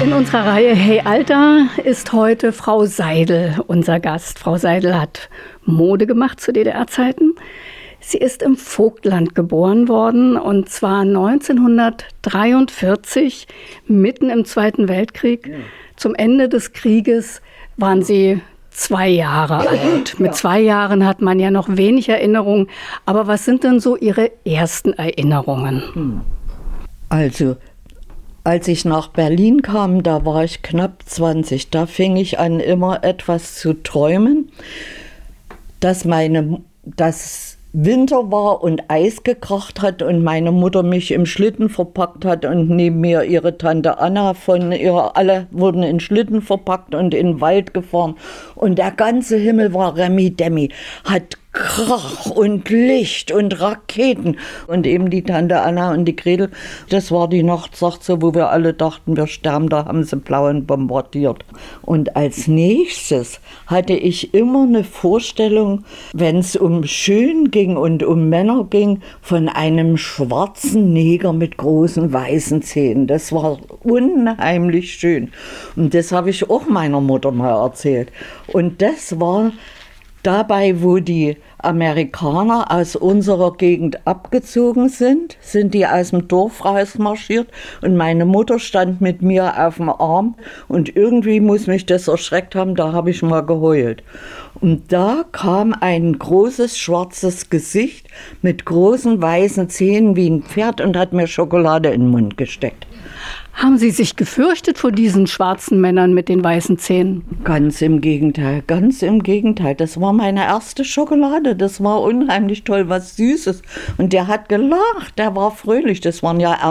In unserer Reihe Hey Alter ist heute Frau Seidel unser Gast. Frau Seidel hat Mode gemacht zu DDR-Zeiten. Sie ist im Vogtland geboren worden, und zwar 1943, mitten im Zweiten Weltkrieg. Ja. Zum Ende des Krieges waren Sie 2 Jahre alt. Mit 2 Jahren hat man ja noch wenig Erinnerungen. Aber was sind denn so Ihre ersten Erinnerungen? Also, als ich nach Berlin kam, da war ich knapp 20. Da fing ich an, immer etwas zu träumen, dass Winter war und Eis gekracht hat und meine Mutter mich im Schlitten verpackt hat und neben mir ihre Tante Anna alle wurden in Schlitten verpackt und in den Wald gefahren. Und der ganze Himmel war Remi-Demi, hat Krach und Licht und Raketen. Und eben die Tante Anna und die Gretel, das war die Nacht, sagt sie, wo wir alle dachten, wir sterben, da haben sie Blauen bombardiert. Und als nächstes hatte ich immer eine Vorstellung, wenn es um Schön ging und um Männer ging, von einem schwarzen Neger mit großen weißen Zähnen. Das war unheimlich schön. Und das habe ich auch meiner Mutter mal erzählt. Und das war dabei, wo die Amerikaner aus unserer Gegend abgezogen sind die aus dem Dorf rausmarschiert und meine Mutter stand mit mir auf dem Arm und irgendwie muss mich das erschreckt haben, da habe ich mal geheult. Und da kam ein großes schwarzes Gesicht mit großen weißen Zähnen wie ein Pferd und hat mir Schokolade in den Mund gesteckt. Haben Sie sich gefürchtet vor diesen schwarzen Männern mit den weißen Zähnen? Ganz im Gegenteil, ganz im Gegenteil. Das war meine erste Schokolade. Das war unheimlich toll, was Süßes. Und der hat gelacht, der war fröhlich. Das waren ja